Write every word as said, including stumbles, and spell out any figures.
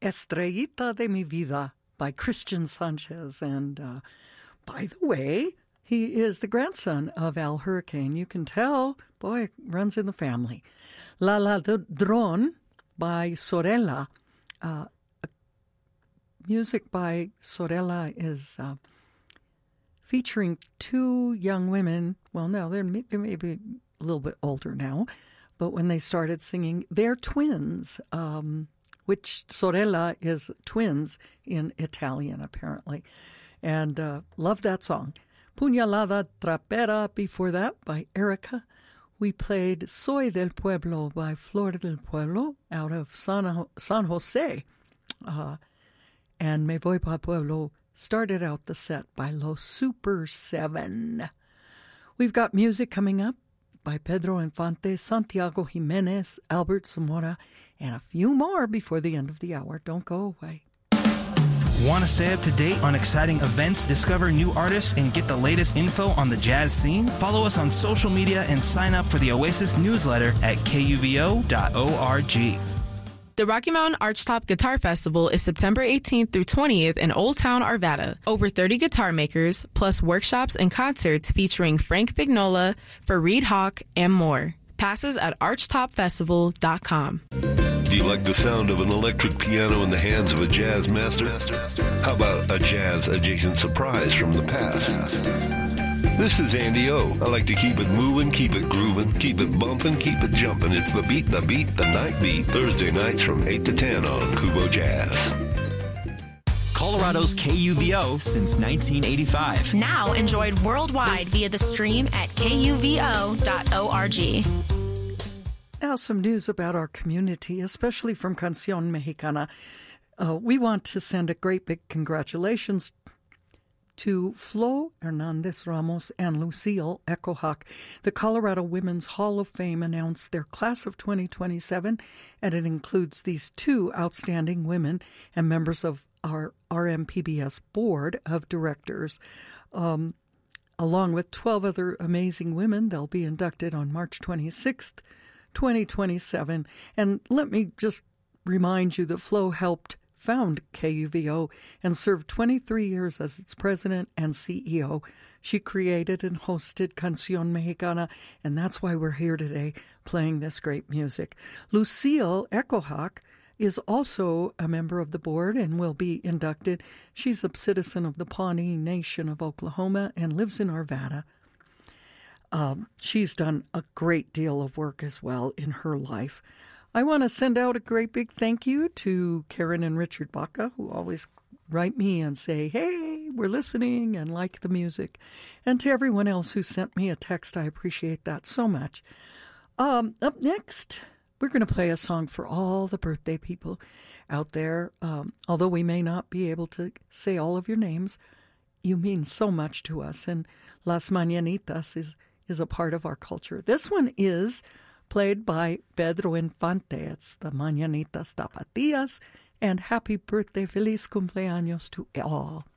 Estrellita de mi vida by Christian Sanchez. And uh, by the way, he is the grandson of Al Hurricane. You can tell, boy, it runs in the family. La Ladrón by Sorella. Uh, music by Sorella is uh, featuring two young women. Well, no, they're, they may be a little bit older now, but when they started singing, they're twins, um, which Sorella is twins in Italian, apparently. And uh, love that song. Puñalada Trapera before that by Erica. We played Soy del Pueblo by Flor del Pueblo out of San, San Jose. Uh, and Me Voy Pa Pueblo started out the set by Los Super Seven. We've got music coming up by Pedro Infante, Santiago Jimenez, Albert Zamora, and a few more before the end of the hour. Don't go away. Want to stay up to date on exciting events, discover new artists, and get the latest info on the jazz scene? Follow us on social media and sign up for the Oasis newsletter at K U V O dot org. The Rocky Mountain Archtop Guitar Festival is September eighteenth through twentieth in Old Town, Arvada. Over thirty guitar makers, plus workshops and concerts featuring Frank Vignola, Fareed Hawk, and more. Passes at archtop festival dot com. Do you like the sound of an electric piano in the hands of a jazz master? How about a jazz-adjacent surprise from the past? This is Andy O. I like to keep it moving, keep it grooving, keep it bumping, keep it jumping. It's the beat, the beat, the night beat. Thursday nights from eight to ten on Kubo Jazz. Colorado's K U V O since nineteen eighty-five. Now enjoyed worldwide via the stream at K U V O dot org. Now some news about our community, especially from Canción Mexicana. Uh, we want to send a great big congratulations to Flo Hernandez Ramos and Lucille Echohawk. The Colorado Women's Hall of Fame announced their class of twenty twenty-seven, and it includes these two outstanding women and members of our R M P B S Board of Directors. Um, along with twelve other amazing women, they'll be inducted on March twenty-sixth, twenty twenty-seven. And let me just remind you that Flo helped found K U V O and served twenty-three years as its president and C E O. She created and hosted Canción Mexicana, and that's why we're here today playing this great music. Lucille Echohawk is also a member of the board and will be inducted. She's a citizen of the Pawnee Nation of Oklahoma and lives in Arvada. Um, she's done a great deal of work as well in her life. I want to send out a great big thank you to Karen and Richard Baca, who always write me and say, hey, we're listening and like the music. And to everyone else who sent me a text, I appreciate that so much. Um, up next, we're going to play a song for all the birthday people out there. Um, although we may not be able to say all of your names, you mean so much to us. And Las Mañanitas is, is a part of our culture. This one is played by Pedro Infante. It's the Mañanitas Tapatías, and happy birthday, feliz cumpleaños to all.